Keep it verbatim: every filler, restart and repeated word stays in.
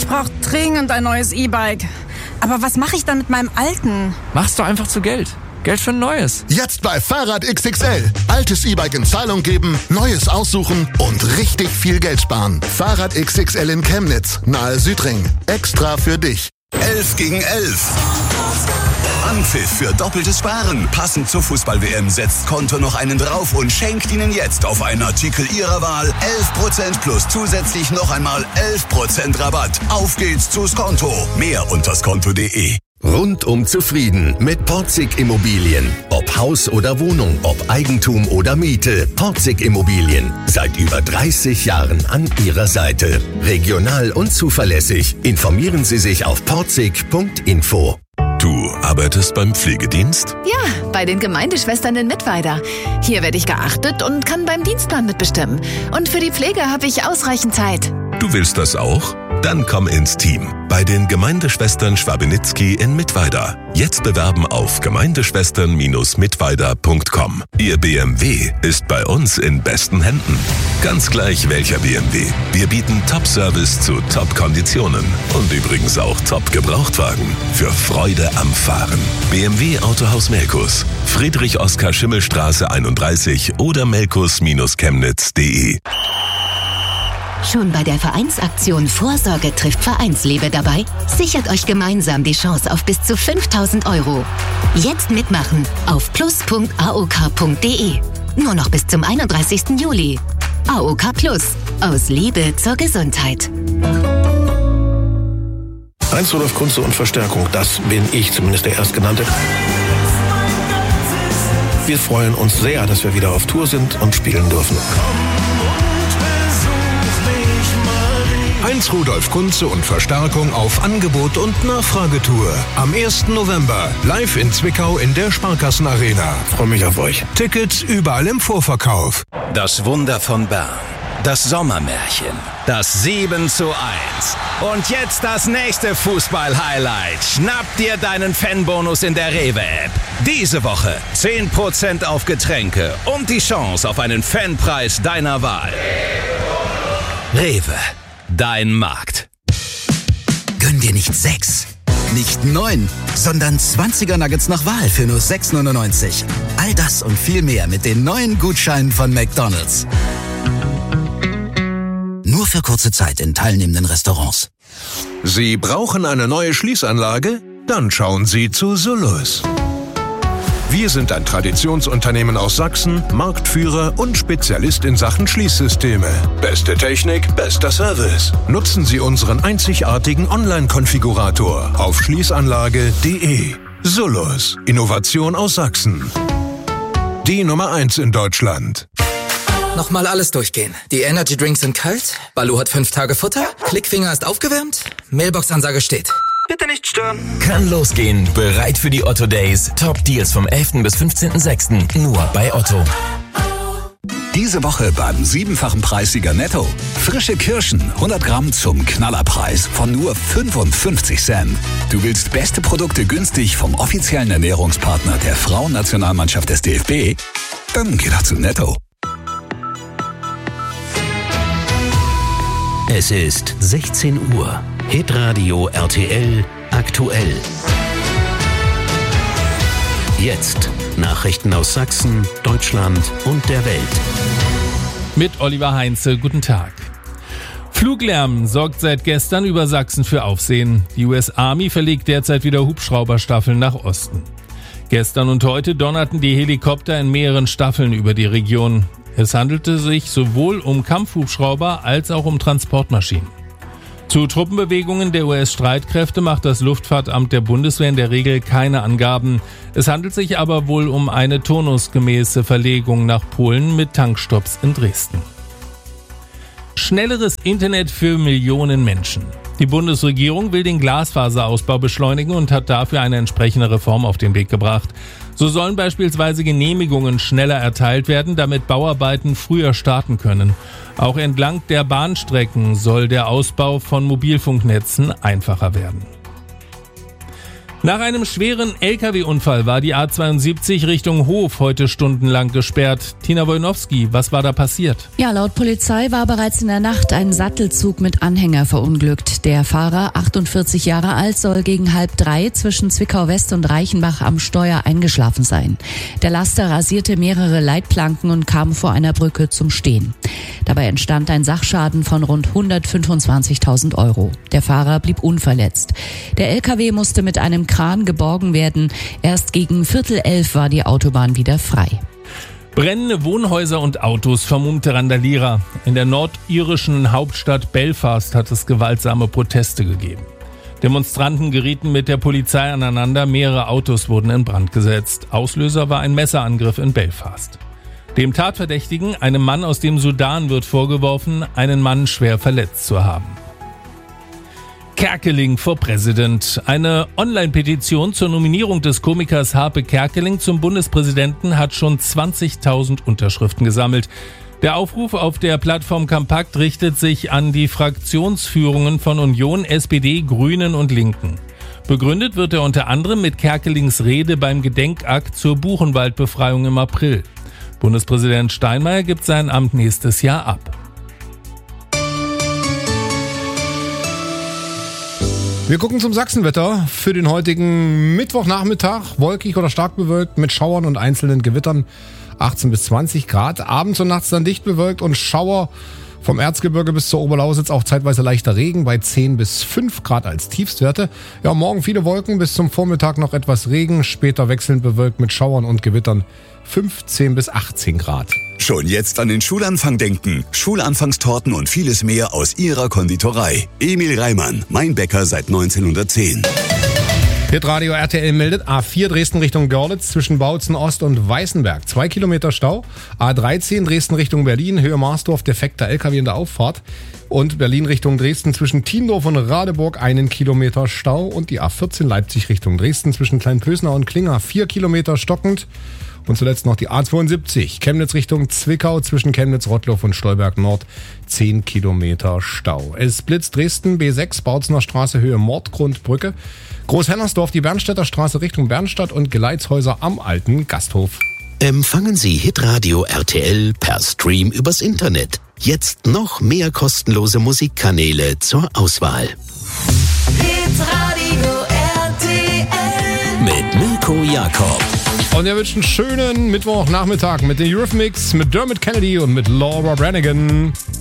Ich brauche dringend ein neues E-Bike. Aber was mache ich dann mit meinem alten? Mach's doch einfach zu Geld. Geld für ein neues. Jetzt bei Fahrrad X X L. Altes E-Bike in Zahlung geben, neues aussuchen und richtig viel Geld sparen. Fahrrad X X L in Chemnitz, nahe Südring. Extra für dich. elf gegen elf. Anpfiff für doppeltes Sparen. Passend zur Fußball-W M setzt Konto noch einen drauf und schenkt Ihnen jetzt auf einen Artikel Ihrer Wahl elf Prozent plus zusätzlich noch einmal elf Prozent Rabatt. Auf geht's zu Skonto. Mehr unter skonto punkt de. Rundum zufrieden mit Porzig Immobilien. Ob Haus oder Wohnung, ob Eigentum oder Miete. Porzig Immobilien. Seit über dreißig Jahren an Ihrer Seite. Regional und zuverlässig. Informieren Sie sich auf porzig punkt info. Du arbeitest beim Pflegedienst? Ja, bei den Gemeindeschwestern in Mittweida. Hier werde ich geachtet und kann beim Dienstplan mitbestimmen. Und für die Pflege habe ich ausreichend Zeit. Du willst das auch? Dann komm ins Team. Bei den Gemeindeschwestern Schwabenitzky in Mittweida. Jetzt bewerben auf gemeindeschwestern Bindestrich mittweida punkt com. Ihr B M W ist bei uns in besten Händen. Ganz gleich welcher B M W. Wir bieten Top-Service zu Top-Konditionen. Und übrigens auch Top-Gebrauchtwagen. Für Freude am Fahren. B M W Autohaus Melkus. Friedrich-Oskar-Schimmel-Straße einunddreißig oder melkus Bindestrich chemnitz punkt de. Schon bei der Vereinsaktion Vorsorge trifft Vereinsliebe dabei? Sichert euch gemeinsam die Chance auf bis zu fünftausend Euro. Jetzt mitmachen auf plus punkt a o k punkt de. Nur noch bis zum einunddreißigsten Juli. A O K Plus. Aus Liebe zur Gesundheit. Heinz Rudolf Kunze und Verstärkung, das bin ich, zumindest der Erstgenannte. Wir freuen uns sehr, dass wir wieder auf Tour sind und spielen dürfen. Heinz Rudolf Kunze und Verstärkung auf Angebot und Nachfragetour. Am ersten November live in Zwickau in der Sparkassenarena. Freue mich auf euch. Tickets überall im Vorverkauf. Das Wunder von Bern. Das Sommermärchen. Das sieben zu eins. Und jetzt das nächste Fußball-Highlight. Schnapp dir deinen Fanbonus in der Rewe-App. Diese Woche zehn Prozent auf Getränke und die Chance auf einen Fanpreis deiner Wahl. Rewe. Dein Markt. Gönn dir nicht sechs, nicht neun, sondern zwanziger Nuggets nach Wahl für nur sechs neunundneunzig. All das und viel mehr mit den neuen Gutscheinen von McDonald's. Nur für kurze Zeit in teilnehmenden Restaurants. Sie brauchen eine neue Schließanlage? Dann schauen Sie zu Sullus. Wir sind ein Traditionsunternehmen aus Sachsen, Marktführer und Spezialist in Sachen Schließsysteme. Beste Technik, bester Service. Nutzen Sie unseren einzigartigen Online-Konfigurator auf schließanlage punkt de. Sullus. Innovation aus Sachsen. Die Nummer eins in Deutschland. Nochmal alles durchgehen. Die Energy Drinks sind kalt, Balu hat fünf Tage Futter, Klickfinger ist aufgewärmt, Mailbox-Ansage steht. Bitte nicht stören. Kann losgehen. Bereit für die Otto Days. Top Deals vom elften bis fünfzehnten sechsten Nur bei Otto. Diese Woche beim siebenfachen Preissieger Netto. Frische Kirschen, hundert Gramm zum Knallerpreis von nur fünfundfünfzig Cent. Du willst beste Produkte günstig vom offiziellen Ernährungspartner der Frauennationalmannschaft des D F B? Dann geh doch zu Netto. Es ist sechzehn Uhr. Hitradio R T L aktuell. Jetzt Nachrichten aus Sachsen, Deutschland und der Welt. Mit Oliver Heinze, guten Tag. Fluglärm sorgt seit gestern über Sachsen für Aufsehen. Die U S Army verlegt derzeit wieder Hubschrauberstaffeln nach Osten. Gestern und heute donnerten die Helikopter in mehreren Staffeln über die Region. Es handelte sich sowohl um Kampfhubschrauber als auch um Transportmaschinen. Zu Truppenbewegungen der U S-Streitkräfte macht das Luftfahrtamt der Bundeswehr in der Regel keine Angaben. Es handelt sich aber wohl um eine turnusgemäße Verlegung nach Polen mit Tankstopps in Dresden. Schnelleres Internet für Millionen Menschen. Die Bundesregierung will den Glasfaserausbau beschleunigen und hat dafür eine entsprechende Reform auf den Weg gebracht. So sollen beispielsweise Genehmigungen schneller erteilt werden, damit Bauarbeiten früher starten können. Auch entlang der Bahnstrecken soll der Ausbau von Mobilfunknetzen einfacher werden. Nach einem schweren L K W-Unfall war die A zweiundsiebzig Richtung Hof heute stundenlang gesperrt. Tina Wojnowski, was war da passiert? Ja, laut Polizei war bereits in der Nacht ein Sattelzug mit Anhänger verunglückt. Der Fahrer, achtundvierzig Jahre alt, soll gegen halb drei zwischen Zwickau West und Reichenbach am Steuer eingeschlafen sein. Der Laster rasierte mehrere Leitplanken und kam vor einer Brücke zum Stehen. Dabei entstand ein Sachschaden von rund hundertfünfundzwanzigtausend Euro. Der Fahrer blieb unverletzt. Der L K W musste mit einem Kran geborgen werden. Erst gegen Viertel elf war die Autobahn wieder frei. Brennende Wohnhäuser und Autos, vermummte Randalierer. In der nordirischen Hauptstadt Belfast hat es gewaltsame Proteste gegeben. Demonstranten gerieten mit der Polizei aneinander, mehrere Autos wurden in Brand gesetzt. Auslöser war ein Messerangriff in Belfast. Dem Tatverdächtigen, einem Mann aus dem Sudan, wird vorgeworfen, einen Mann schwer verletzt zu haben. Kerkeling for President. Eine Online-Petition zur Nominierung des Komikers Harpe Kerkeling zum Bundespräsidenten hat schon zwanzigtausend Unterschriften gesammelt. Der Aufruf auf der Plattform Compact richtet sich an die Fraktionsführungen von Union, S P D, Grünen und Linken. Begründet wird er unter anderem mit Kerkelings Rede beim Gedenkakt zur Buchenwaldbefreiung im April. Bundespräsident Steinmeier gibt sein Amt nächstes Jahr ab. Wir gucken zum Sachsenwetter für den heutigen Mittwochnachmittag. Wolkig oder stark bewölkt mit Schauern und einzelnen Gewittern. achtzehn bis zwanzig Grad. Abends und nachts dann dicht bewölkt und Schauer vom Erzgebirge bis zur Oberlausitz, auch zeitweise leichter Regen bei zehn bis fünf Grad als Tiefstwerte. Ja, morgen viele Wolken, bis zum Vormittag noch etwas Regen, später wechselnd bewölkt mit Schauern und Gewittern fünfzehn bis achtzehn Grad. Schon jetzt an den Schulanfang denken. Schulanfangstorten und vieles mehr aus ihrer Konditorei. Emil Reimann, mein Bäcker seit neunzehnhundertzehn. Hitradio R T L meldet A vier Dresden Richtung Görlitz zwischen Bautzen Ost und Weißenberg. Zwei Kilometer Stau. A dreizehn Dresden Richtung Berlin, Höhe Marsdorf, defekter L K W in der Auffahrt. Und Berlin Richtung Dresden zwischen Tiendorf und Radeburg einen Kilometer Stau. Und die A vierzehn Leipzig Richtung Dresden zwischen Kleinpösner und Klinger vier Kilometer stockend. Und zuletzt noch die A zweiundsiebzig, Chemnitz Richtung Zwickau zwischen Chemnitz, Rottloff und Stolberg Nord, zehn Kilometer Stau. Es blitzt Dresden, B sechs, Bautzener Straße, Höhe Mordgrundbrücke, Großhennersdorf, die Bernstädter Straße Richtung Bernstadt und Geleitshäuser am Alten Gasthof. Empfangen Sie Hitradio R T L per Stream übers Internet. Jetzt noch mehr kostenlose Musikkanäle zur Auswahl. Hitradio R T L Mit Mirko Jakob. Und er wünscht einen schönen Mittwochnachmittag mit den Eurythmics, mit Dermot Kennedy und mit Laura Branigan.